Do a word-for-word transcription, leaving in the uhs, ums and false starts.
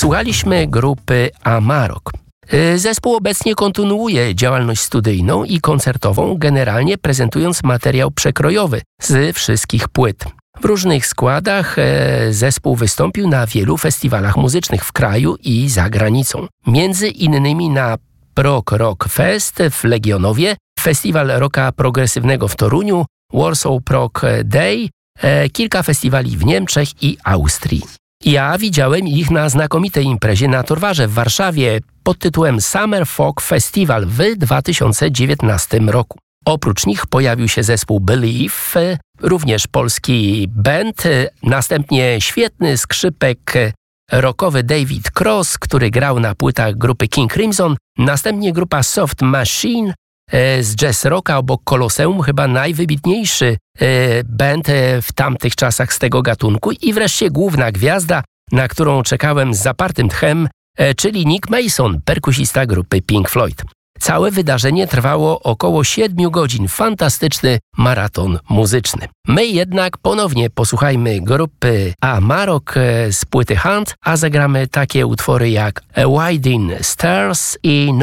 Słuchaliśmy grupy Amarok. Zespół obecnie kontynuuje działalność studyjną i koncertową, generalnie prezentując materiał przekrojowy z wszystkich płyt. W różnych składach zespół wystąpił na wielu festiwalach muzycznych w kraju i za granicą. Między innymi na Prog Rock Fest w Legionowie, Festiwal Rocka Progresywnego w Toruniu, Warsaw Prog Day, kilka festiwali w Niemczech i Austrii. Ja widziałem ich na znakomitej imprezie na Torwarze w Warszawie pod tytułem Summer Folk Festival w dwa tysiące dziewiętnastym roku. Oprócz nich pojawił się zespół Believe, również polski band, następnie świetny skrzypek rockowy David Cross, który grał na płytach grupy King Crimson, następnie grupa Soft Machine z jazz rocka obok Koloseum, chyba najwybitniejszy band w tamtych czasach z tego gatunku, i wreszcie główna gwiazda, na którą czekałem z zapartym tchem, czyli Nick Mason, perkusista grupy Pink Floyd. Całe wydarzenie trwało około siedmiu godzin. Fantastyczny maraton muzyczny. My jednak ponownie posłuchajmy grupy Amarok z płyty Hunt, a zagramy takie utwory jak A Winding Stars i